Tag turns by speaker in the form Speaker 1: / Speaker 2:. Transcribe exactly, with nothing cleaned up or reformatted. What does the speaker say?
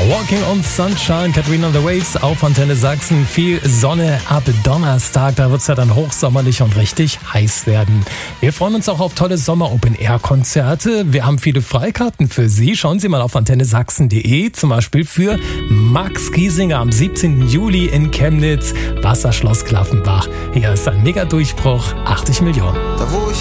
Speaker 1: Walking on Sunshine, Katrina on the Waves auf Antenne Sachsen. Viel Sonne ab Donnerstag, da wird es ja dann hochsommerlich und richtig heiß werden. Wir freuen uns auch auf tolle Sommer-Open-Air-Konzerte. Wir haben viele Freikarten für Sie. Schauen Sie mal auf antenne sachsen punkt de, zum Beispiel für Max Giesinger am siebzehnten Juli in Chemnitz, Wasserschloss Klaffenbach. Hier ist ein Mega-Durchbruch, achtzig Millionen.
Speaker 2: Da wo ich